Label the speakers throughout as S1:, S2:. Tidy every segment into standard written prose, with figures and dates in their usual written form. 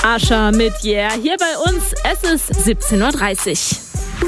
S1: Ascha mit Yeah. Hier bei uns, es ist 17.30 Uhr.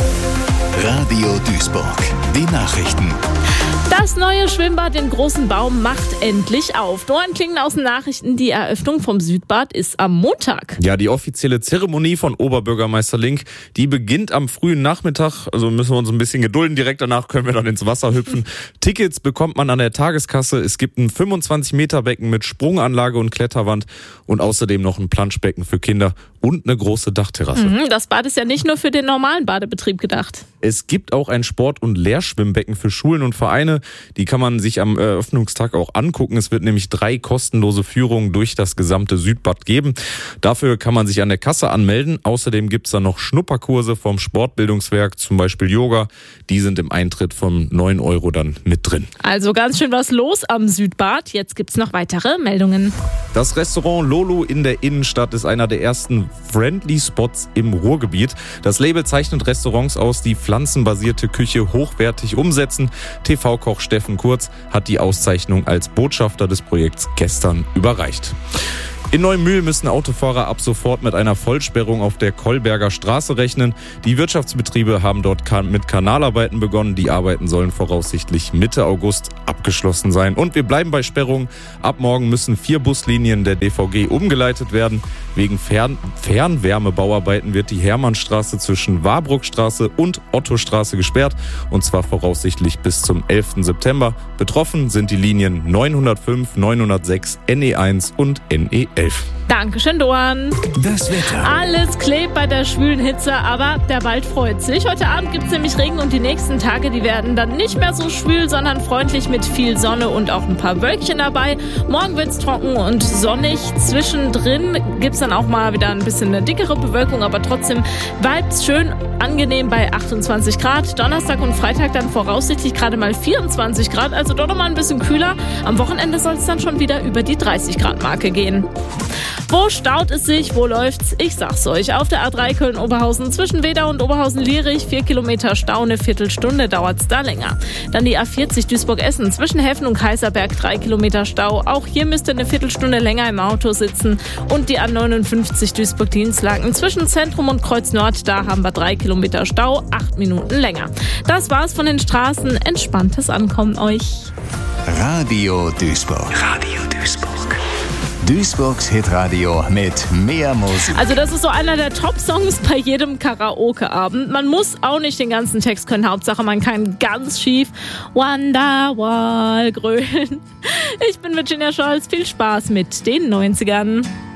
S2: Radio Duisburg, die Nachrichten.
S1: Das neue Schwimmbad in Großen Baum macht endlich auf. Nur ein Klingen aus den Nachrichten, die Eröffnung vom Südbad ist am Montag.
S3: Ja, die offizielle Zeremonie von Oberbürgermeister Link, die beginnt am frühen Nachmittag. Also müssen wir uns ein bisschen gedulden. Direkt danach können wir dann ins Wasser hüpfen. Tickets bekommt man an der Tageskasse. Es gibt ein 25-Meter-Becken mit Sprunganlage und Kletterwand und außerdem noch ein Planschbecken für Kinder und eine große Dachterrasse.
S1: Das Bad ist ja nicht nur für den normalen Badebetrieb gedacht.
S3: Es gibt auch ein Sport- und Lehrschwimmbecken für Schulen und Vereine. Die kann man sich am Eröffnungstag auch angucken. Es wird nämlich 3 kostenlose Führungen durch das gesamte Südbad geben. Dafür kann man sich an der Kasse anmelden. Außerdem gibt es dann noch Schnupperkurse vom Sportbildungswerk, zum Beispiel Yoga. Die sind im Eintritt von 9 € dann mit drin.
S1: Also ganz schön was los am Südbad. Jetzt gibt's noch weitere Meldungen.
S3: Das Restaurant Lolo in der Innenstadt ist einer der ersten Friendly Spots im Ruhrgebiet. Das Label zeichnet Restaurants aus, die pflanzenbasierte Küche hochwertig umsetzen. TV-Koch Steffen Kurz hat die Auszeichnung als Botschafter des Projekts gestern überreicht. In Neumühl müssen Autofahrer ab sofort mit einer Vollsperrung auf der Kolberger Straße rechnen. Die Wirtschaftsbetriebe haben dort mit Kanalarbeiten begonnen. Die Arbeiten sollen voraussichtlich Mitte August abgeschlossen sein. Und wir bleiben bei Sperrungen. Ab morgen müssen 4 Buslinien der DVG umgeleitet werden. Wegen Fernwärmebauarbeiten wird die Hermannstraße zwischen Warburgstraße und Ottostraße gesperrt. Und zwar voraussichtlich bis zum 11. September. Betroffen sind die Linien 905, 906, NE1 und NE11.
S1: Dankeschön, Doan.
S2: Das Wetter.
S1: Alles klebt bei der schwülen Hitze, aber der Wald freut sich. Heute Abend gibt es nämlich Regen und die nächsten Tage, die werden dann nicht mehr so schwül, sondern freundlich mit viel Sonne und auch ein paar Wölkchen dabei. Morgen wird es trocken und sonnig. Zwischendrin gibt es dann auch mal wieder ein bisschen eine dickere Bewölkung, aber trotzdem bleibt es schön angenehm bei 28 Grad. Donnerstag und Freitag dann voraussichtlich gerade mal 24 Grad, also doch nochmal ein bisschen kühler. Am Wochenende soll es dann schon wieder über die 30 Grad Marke gehen. Wo staut es sich? Wo läuft's? Ich sag's euch. Auf der A3 Köln-Oberhausen zwischen Wedau und Oberhausen-Lierich 4 Kilometer Stau, eine Viertelstunde dauert's da länger. Dann die A40 Duisburg-Essen zwischen Helfen und Kaiserberg 3 Kilometer Stau. Auch hier müsst ihr eine Viertelstunde länger im Auto sitzen. Und die A59 Duisburg-Dienstlaken zwischen Zentrum und Kreuz Nord, da haben wir 3 Kilometer Stau, 8 Minuten länger. Das war's von den Straßen. Entspanntes Ankommen euch.
S2: Radio Duisburg. Radio Duisburg. Duisburgs Hitradio mit mehr Musik.
S1: Also das ist so einer der Top-Songs bei jedem Karaoke-Abend. Man muss auch nicht den ganzen Text können. Hauptsache, man kann ganz schief Wonderwall grölen. Ich bin Virginia Scholz. Viel Spaß mit den 90ern.